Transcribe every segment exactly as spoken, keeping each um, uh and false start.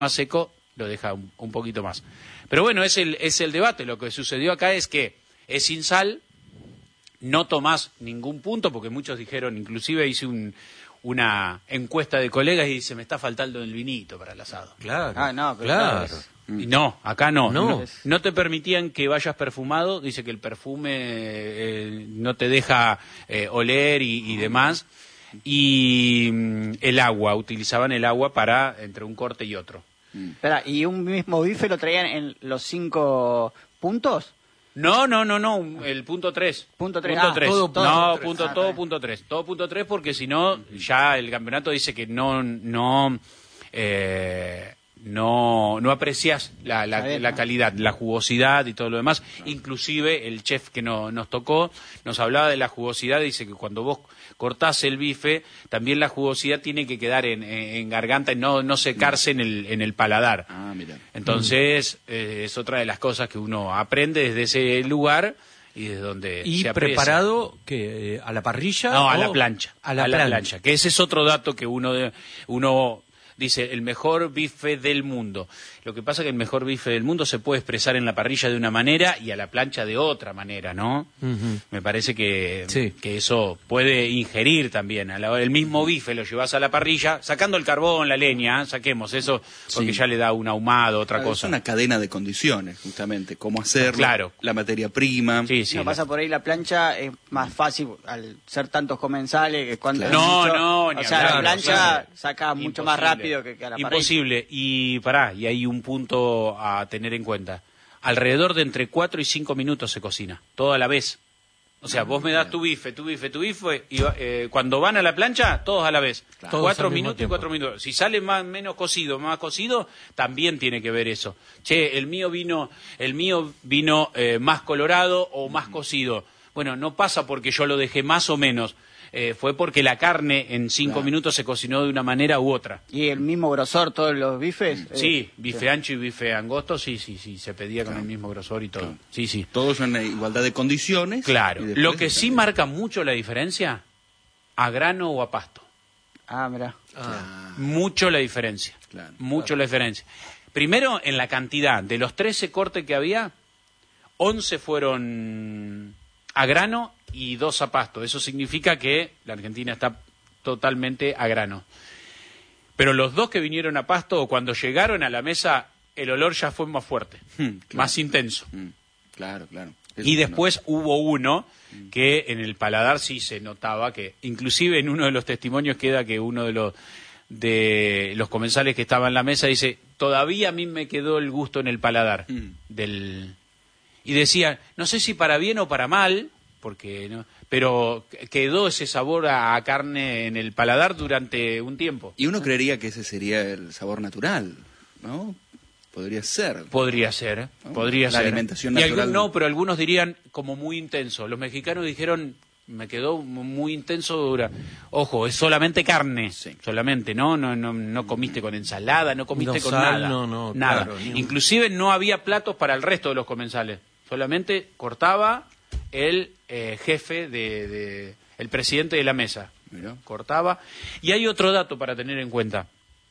más seco, lo deja un, un poquito más. Pero bueno, es el, es el debate. Lo que sucedió acá es que es sin sal, no tomás ningún punto, porque muchos dijeron, inclusive hice un, una encuesta de colegas y dice, me está faltando el vinito para el asado. Claro, ah, no, claro. claro. Y no, acá no. No. no. No te permitían que vayas perfumado, dice que el perfume eh, no te deja eh, oler y, y demás. Y mm, el agua, utilizaban el agua para entre un corte y otro. Espera, ¿y un mismo bife lo traían en los cinco puntos? No, no, no, no, el punto tres. Punto tres, Punto ah, tres. todo, todo, no, punto tres. punto, Ah, todo está punto tres. Todo punto tres porque si no, ya el campeonato dice que no, no, eh, no, no aprecias la, la, bien, la ¿no? calidad, la jugosidad y todo lo demás. Inclusive el chef que no, nos tocó nos hablaba de la jugosidad, dice que cuando vos cortás el bife, también la jugosidad tiene que quedar en, en, en garganta y no, no secarse en el, en el paladar. Ah, mira. Entonces, eh, es otra de las cosas que uno aprende desde ese lugar y desde donde ¿Y se aprecia. preparado que a la parrilla? No, a o- la plancha. A la, plancha. Que ese es otro dato que uno, de- uno dice, el mejor bife del mundo. Lo que pasa es que el mejor bife del mundo se puede expresar en la parrilla de una manera y a la plancha de otra manera, ¿no? Ujú. Me parece que, Sí. que eso puede ingerir también. A la hora- el mismo bife lo llevas a la parrilla, sacando el carbón, la leña, ¿eh? Saquemos eso, porque Sí. ya le da un ahumado, otra Claro, cosa. Es una cadena de condiciones, justamente. Cómo hacerlo, Claro. la materia prima. Sí, sí. Si no lo- pasa por ahí la plancha, es más fácil al ser tantos comensales que cuando Claro. es No, mucho- no, ni o sea, hablar, la plancha claro. saca mucho Imposible. más rápido que, que a la parrilla. Imposible. Y pará, y hay un punto a tener en cuenta. Alrededor de entre cuatro y cinco minutos se cocina, todo a la vez. O sea, vos me das tu bife, tu bife, tu bife, y eh, cuando van a la plancha, todos a la vez. Claro. Todos Cuatro al mismo minutos y tiempo. cuatro minutos. Si sale más menos cocido, más cocido, también tiene que ver eso. Che, el mío vino, el mío vino eh, más colorado o más cocido. Bueno, no pasa porque yo lo dejé más o menos. Eh, fue porque la carne en cinco Claro. minutos se cocinó de una manera u otra. Y el mismo grosor todos los bifes. eh, Sí, bife ancho y bife angosto, sí, sí, sí, se pedía con el mismo grosor y todo. Claro. Sí, sí. Todos en igualdad de condiciones. Claro. y después Lo que sí también. marca mucho la diferencia, a grano o a pasto. Ah, mira. Ah. Mucho la diferencia. Claro. Mucho la diferencia. Primero, en la cantidad. De los trece cortes que había, once fueron a grano y dos a pasto. Eso significa que la Argentina está totalmente a grano. Pero los dos que vinieron a pasto, cuando llegaron a la mesa, el olor ya fue más fuerte, Hmm, claro. más intenso. Mm, Claro, claro. Eso Y es después hubo uno que en el paladar sí se notaba que, inclusive en uno de los testimonios queda que uno de los de los comensales que estaba en la mesa dice, todavía a mí me quedó el gusto en el paladar Mm. del y decía, no sé si para bien o para mal, porque no, pero quedó ese sabor a, a carne en el paladar durante un tiempo. Y uno creería que ese sería el sabor natural, ¿no? Podría ser. Podría ser, ¿No? podría La ser. alimentación Y algún- natural. no, pero algunos dirían como muy intenso. Los mexicanos dijeron, me quedó muy intenso. Dura. Ojo, es solamente carne, Sí. solamente, ¿no? No, no, no comiste con ensalada, no comiste No con sal, nada. no, no, nada. claro, ni un- Inclusive no había platos para el resto de los comensales. Solamente cortaba el eh, jefe de, de- el presidente de la mesa. Mirá. Cortaba. Y hay otro dato para tener en cuenta.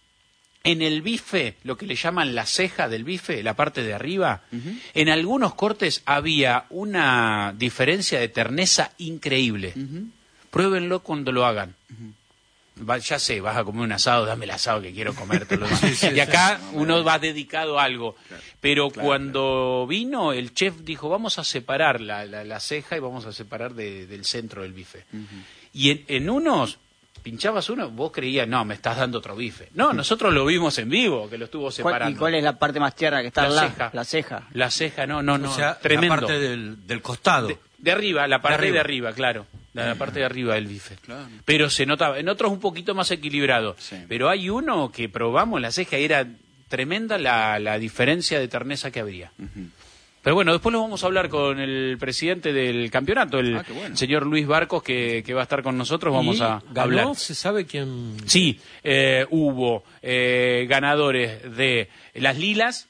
En el bife, lo que le llaman la ceja del bife, la parte de arriba, en algunos cortes había una diferencia de terneza increíble. Pruébenlo cuando lo hagan. Va- ya sé, vas a comer un asado, dame el asado que quiero comer. Todo lo demás. Y acá uno va dedicado a algo. Pero claro, cuando vino, el chef dijo, vamos a separar la, la- la ceja y vamos a separar de- del centro del bife. Y en, en unos, pinchabas uno, vos creías, no, me estás dando otro bife. No, nosotros lo vimos en vivo, que lo estuvo ¿Cuál- separando. ¿Y cuál es la parte más tierna que está La al lado? ceja. La ceja. La ceja, no, no, no, O sea, tremendo. la parte del, del costado. De, de arriba, la parte de arriba. arriba, claro. La, la parte de arriba del bife. Claro. Pero se notaba. En otros un poquito más equilibrado. Sí. Pero hay uno que probamos la ceja y era tremenda la, la diferencia de terneza que habría. Pero bueno, después lo vamos a hablar con el presidente del campeonato, el Ah, qué bueno. señor Luis Barcos, que, que va a estar con nosotros. Vamos ¿Y a ganó? hablar. ¿Se sabe quién? Sí, eh, hubo eh, ganadores de Las Lilas,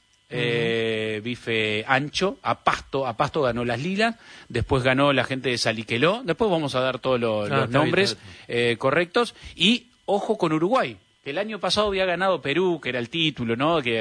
eh, bife ancho, a pasto, a pasto ganó Las Lilas, después ganó la gente de Saliqueló, después vamos a dar todos los, Ah, los está nombres bien, está eh, correctos, y ojo con Uruguay, El año pasado había ganado Perú, que era el título, ¿no? Que